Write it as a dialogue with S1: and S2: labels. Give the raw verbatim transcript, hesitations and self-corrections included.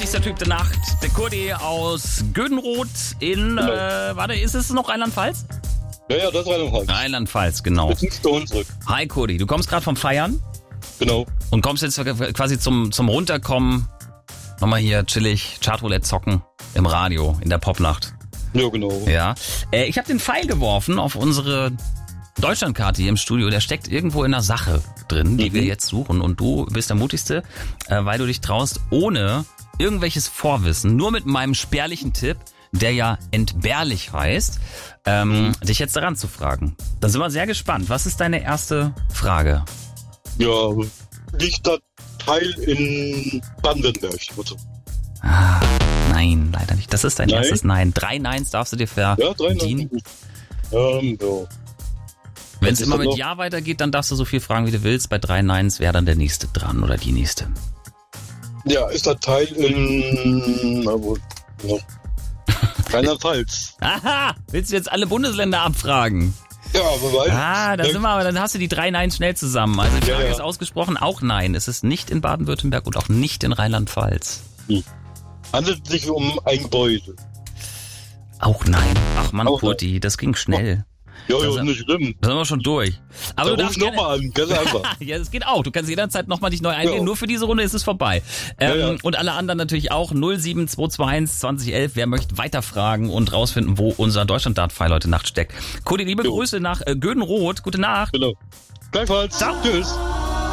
S1: ist der Typ der Nacht, der Kurdi aus Gödenroth in,
S2: Genau.
S1: äh, warte, ist es noch Rheinland-Pfalz?
S2: Ja, ja, das ist Rheinland-Pfalz.
S1: Rheinland-Pfalz, genau.
S2: Jetzt sind wir zurück.
S1: Hi Kurdi, du kommst gerade vom Feiern
S2: Genau.
S1: und kommst jetzt quasi zum, zum Runterkommen, nochmal hier chillig Chartroulette zocken im Radio, in der Popnacht.
S2: Ja, genau.
S1: Ja, äh, ich habe den Pfeil geworfen auf unsere Deutschlandkarte hier im Studio. Der steckt irgendwo in einer Sache drin, die
S2: Mhm.
S1: wir jetzt suchen. Und du bist der Mutigste, äh, weil du dich traust, ohne irgendwelches Vorwissen, nur mit meinem spärlichen Tipp, der ja entbehrlich heißt, ähm,
S2: Mhm.
S1: dich jetzt daran zu fragen. Da sind wir sehr gespannt. Was ist deine erste Frage?
S2: Ja, liegt das Teil in Baden-Württemberg? Also,
S1: Ah, nein, leider nicht. Das ist dein
S2: Nein?
S1: erstes Nein. Drei Neins darfst du dir
S2: ja, drei
S1: verdienen.
S2: Ähm, ja.
S1: Wenn es
S2: Was ist
S1: immer
S2: das
S1: mit
S2: noch?
S1: Ja weitergeht, dann darfst du so viel fragen, wie du willst. Bei drei Neins wäre dann der nächste dran oder die nächste.
S2: Ja, ist das Teil in, na wo, ja. Rheinland-Pfalz.
S1: Aha! Willst du jetzt alle Bundesländer abfragen?
S2: Ja, aber weil.
S1: Ah, da sind wir, aber dann hast du die drei Neins schnell zusammen. Also die
S2: Ja,
S1: Frage
S2: ja.
S1: ist ausgesprochen, auch nein. Es ist nicht in Baden-Württemberg und auch nicht in Rheinland-Pfalz.
S2: Handelt sich um ein Gebäude.
S1: Auch nein. Ach Mann,
S2: Auch
S1: Kurti, das ging schnell.
S2: Ja,
S1: Das-
S2: ja, nicht schlimm.
S1: Da sind wir schon durch. Aber
S2: Da
S1: du
S2: ruf
S1: darfst
S2: ich
S1: gerne...
S2: nochmal an, ganz einfach.
S1: Ja, das geht auch. Du kannst jederzeit nochmal dich neu eingehen.
S2: Ja.
S1: Nur für diese Runde ist es vorbei. Ähm,
S2: Ja, ja.
S1: Und alle anderen natürlich auch. null sieben zwei zwei eins zwanzig elf. Wer möchte weiterfragen und rausfinden, wo unser Deutschland-Dart-Pfeil heute Nacht steckt. Kurti, liebe
S2: Jo.
S1: Grüße nach äh, Gödenroth. Gute Nacht.
S2: Genau. Gleichfalls.
S1: Ciao.
S2: Tschüss.